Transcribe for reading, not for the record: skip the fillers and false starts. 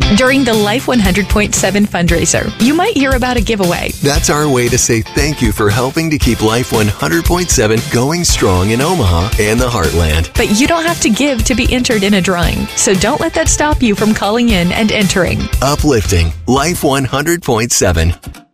During the Life 100.7 fundraiser, you might hear about a giveaway. That's our way to say thank you for helping to keep Life 100.7 going strong in Omaha and the Heartland. But you don't have to give to be entered in a drawing, so don't let that stop you from calling in and entering. Uplifting Life 100.7.